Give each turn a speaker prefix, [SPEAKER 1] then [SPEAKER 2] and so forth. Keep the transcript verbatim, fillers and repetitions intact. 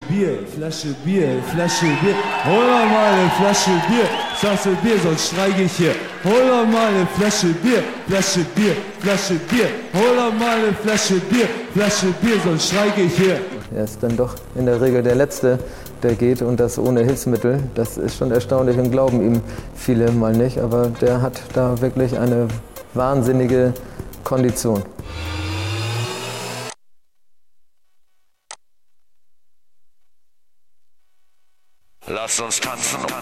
[SPEAKER 1] Bier, Flasche Bier, Flasche Bier. Hol doch mal eine Flasche Bier. Sagst du Bier, sonst streike ich hier. Hol doch mal eine Flasche Bier, Flasche Bier, Flasche Bier. Hol doch mal eine Flasche Bier, Flasche Bier, sonst streike ich hier.
[SPEAKER 2] Er ist dann doch in der Regel der Letzte, der geht, und das ohne Hilfsmittel. Das ist schon erstaunlich und glauben ihm viele mal nicht. Aber der hat da wirklich eine wahnsinnige Kondition.
[SPEAKER 3] Lass uns tanzen.